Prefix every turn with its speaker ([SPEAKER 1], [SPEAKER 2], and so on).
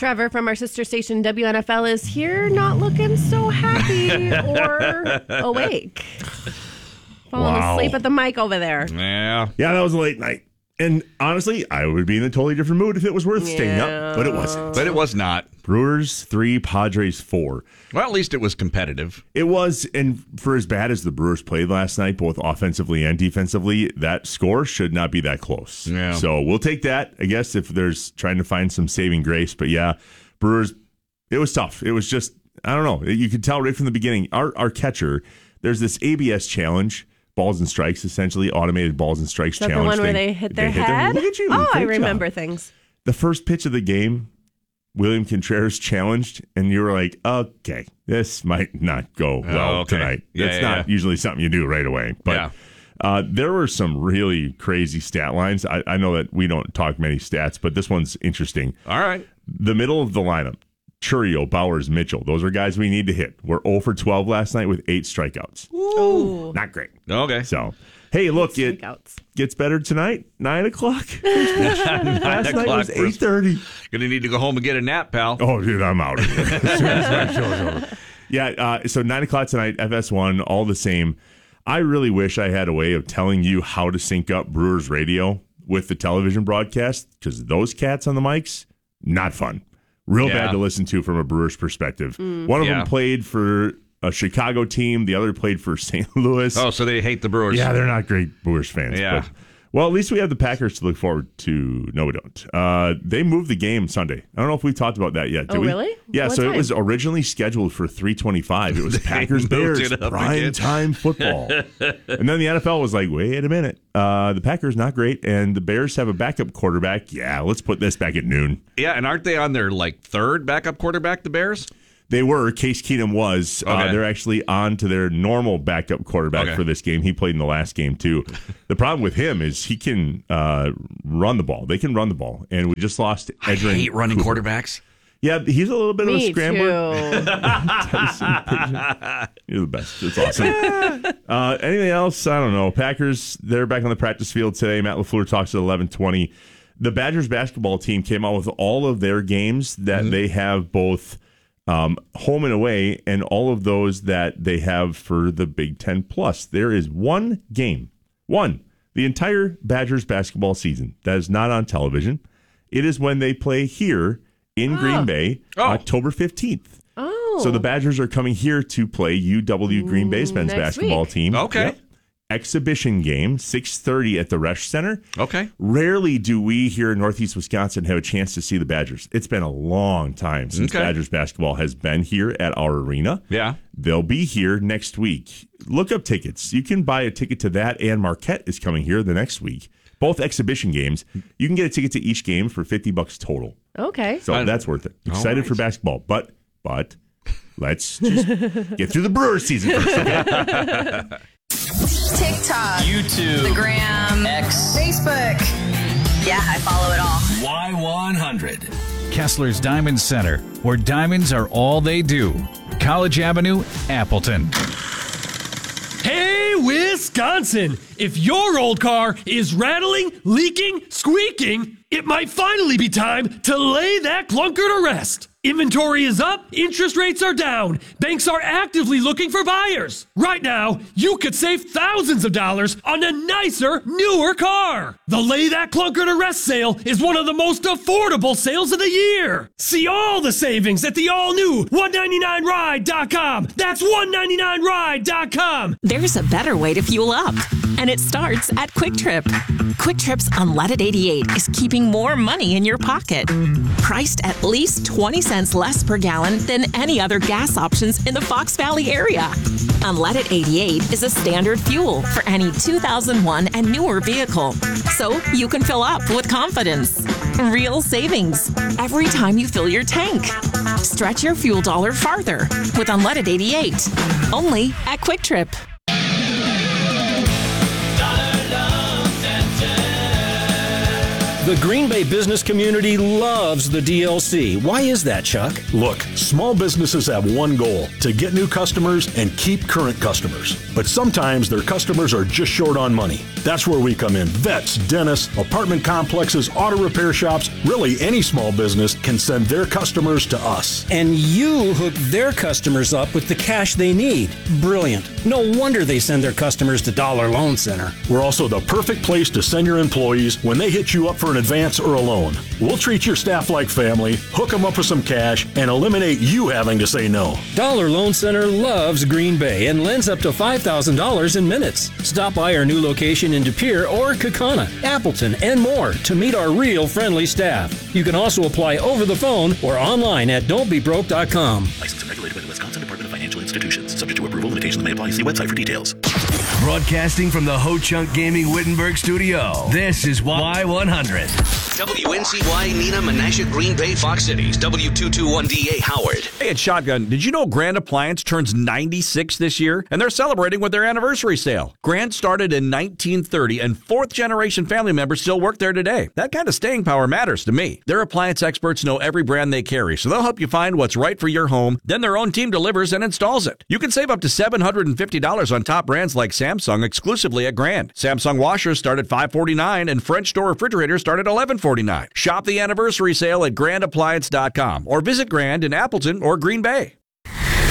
[SPEAKER 1] Trevor from our sister station WNFL is here, not looking so happy or awake. Falling asleep at the mic over there.
[SPEAKER 2] Yeah,
[SPEAKER 3] that was a late night. And honestly, I would be in a totally different mood if it was worth staying up, but it wasn't.
[SPEAKER 2] but it was not.
[SPEAKER 3] Brewers 3, Padres 4.
[SPEAKER 2] Well, at least it was competitive.
[SPEAKER 3] It was, and for as bad as the Brewers played last night, both offensively and defensively, that score should not be that close.
[SPEAKER 2] Yeah.
[SPEAKER 3] So we'll take that, I guess, if there's trying to find some saving grace. But yeah, Brewers, it was tough. It was just, I don't know. You could tell right from the beginning, our catcher, there's this ABS challenge. Balls and strikes, essentially automated balls and strikes challenge.
[SPEAKER 1] The one where they hit their head?
[SPEAKER 3] Look at you.
[SPEAKER 1] Oh,
[SPEAKER 3] Great
[SPEAKER 1] I remember
[SPEAKER 3] job.
[SPEAKER 1] things.
[SPEAKER 3] The first pitch of the game, William Contreras challenged, and you were like, okay, this might not go well tonight. That's not usually something you do right away. But there were some really crazy stat lines. I know that we don't talk many stats, but this one's interesting.
[SPEAKER 2] All right.
[SPEAKER 3] The middle of the lineup, Churio, Bowers, Mitchell. Those are guys we need to hit. We're 0 for 12 last night with 8 strikeouts.
[SPEAKER 1] Ooh.
[SPEAKER 3] Not great.
[SPEAKER 2] Okay.
[SPEAKER 3] So, hey, look, it gets better tonight. 9 o'clock. Last night was 8:30.
[SPEAKER 2] Gonna need to go home and get a nap, pal.
[SPEAKER 3] Oh, dude, I'm out of here. As soon as my show's over. Yeah, so 9 o'clock tonight, FS1, all the same. I really wish I had a way of telling you how to sync up Brewers radio with the television broadcast, because those cats on the mics, not fun. Real bad to listen to from a Brewers perspective. One of them played for a Chicago team. The other played for St. Louis.
[SPEAKER 2] Oh, so they hate the Brewers.
[SPEAKER 3] Yeah, they're not great Brewers fans.
[SPEAKER 2] Yeah.
[SPEAKER 3] But, well, at least we have the Packers to look forward to. No, we don't. They moved the game Sunday. I don't know if we've talked about that yet. Did we?
[SPEAKER 1] Really?
[SPEAKER 3] Yeah,
[SPEAKER 1] What
[SPEAKER 3] so
[SPEAKER 1] time?
[SPEAKER 3] it was originally scheduled for 3:25. It was Packers-Bears, prime time football. And then the NFL was like, wait a minute. The Packers not great, and the Bears have a backup quarterback. Yeah, let's put this back at noon.
[SPEAKER 2] Yeah, and aren't they on their third backup quarterback, the Bears?
[SPEAKER 3] They were. Case Keenum was.
[SPEAKER 2] Okay.
[SPEAKER 3] They're actually on to their normal backup quarterback for this game. He played in the last game, too. The problem with him is he can run the ball. They can run the ball. And we just lost Edrin.
[SPEAKER 2] I hate running quarterbacks.
[SPEAKER 3] Yeah, he's a little bit of a
[SPEAKER 1] Me
[SPEAKER 3] scrambler.
[SPEAKER 1] too.
[SPEAKER 3] You're the best. It's awesome. Anything else? I don't know. Packers, they're back on the practice field today. Matt LaFleur talks at 11:20. The Badgers basketball team came out with all of their games that they have both home and away, and all of those that they have for the Big Ten Plus. There is one game, the entire Badgers basketball season that is not on television. It is when they play here in Green Bay, October 15th.
[SPEAKER 1] Oh.
[SPEAKER 3] So the Badgers are coming here to play UW Green Bay's men's
[SPEAKER 1] next
[SPEAKER 3] basketball
[SPEAKER 1] week.
[SPEAKER 3] team.
[SPEAKER 2] Okay.
[SPEAKER 3] Yep. Exhibition game, 6:30 at the Resch Center.
[SPEAKER 2] Okay.
[SPEAKER 3] Rarely do we here in Northeast Wisconsin have a chance to see the Badgers. It's been a long time since Badgers basketball has been here at our arena.
[SPEAKER 2] Yeah.
[SPEAKER 3] They'll be here next week. Look up tickets. You can buy a ticket to that, and Marquette is coming here the next week. Both exhibition games. You can get a ticket to each game for $50 total.
[SPEAKER 1] Okay.
[SPEAKER 3] So that's worth it. Excited for basketball. But let's just get through the Brewers season first, okay?
[SPEAKER 4] TikTok,
[SPEAKER 5] YouTube,
[SPEAKER 4] the Gram,
[SPEAKER 5] X,
[SPEAKER 4] Facebook. Yeah, I follow it all.
[SPEAKER 5] Y100. Kessler's Diamond Center, where diamonds are all they do. College Avenue, Appleton.
[SPEAKER 6] Hey, Wisconsin! If your old car is rattling, leaking, squeaking, it might finally be time to lay that clunker to rest. Inventory is up, interest rates are down, banks are actively looking for buyers. Right now, you could save thousands of dollars on a nicer, newer car. The Lay That Clunker to Rest sale is one of the most affordable sales of the year. See all the savings at the all-new 199ride.com. That's 199ride.com.
[SPEAKER 7] There's a better way to fuel up, and it starts at Quick Trip. Quick Trip's Unleaded 88 is keeping more money in your pocket. Priced at least 20 cents less per gallon than any other gas options in the Fox Valley area. Unleaded 88 is a standard fuel for any 2001 and newer vehicle, so you can fill up with confidence. Real savings every time you fill your tank. Stretch your fuel dollar farther with Unleaded 88, only at Quick Trip.
[SPEAKER 8] The Green Bay business community loves the DLC. Why is that, Chuck?
[SPEAKER 9] Look, small businesses have one goal: to get new customers and keep current customers. But sometimes their customers are just short on money. That's where we come in. Vets, dentists, apartment complexes, auto repair shops, really any small business can send their customers to us.
[SPEAKER 8] And you hook their customers up with the cash they need. Brilliant. No wonder they send their customers to Dollar Loan Center.
[SPEAKER 9] We're also the perfect place to send your employees when they hit you up for an advance or a loan. We'll treat your staff like family, hook them up with some cash, and eliminate you having to say no.
[SPEAKER 8] Dollar Loan Center loves Green Bay and lends up to $5,000 in minutes. Stop by our new location in De Pere or Kaukauna, Appleton, and more to meet our real friendly staff. You can also apply over the phone or online at don'tbebroke.com.
[SPEAKER 10] Licensed and regulated by the Wisconsin Department of Financial Institutions. Subject to approval, limitations may apply. See website for details.
[SPEAKER 11] Broadcasting from the Ho Chunk Gaming Wittenberg studio, this is Y100.
[SPEAKER 12] WNCY, Neenah, Menasha, Green Bay, Fox Cities, W221DA, Howard.
[SPEAKER 2] Hey, it's Shotgun. Did you know Grand Appliance turns 96 this year? And they're celebrating with their anniversary sale. Grand started in 1930, and fourth-generation family members still work there today. That kind of staying power matters to me. Their appliance experts know every brand they carry, so they'll help you find what's right for your home. Then their own team delivers and installs it. You can save up to $750 on top brands like Samsung exclusively at Grand. Samsung washers start at $549, and French door refrigerators start at $1149. Shop the anniversary sale at grandappliance.com or visit Grand in Appleton or Green Bay.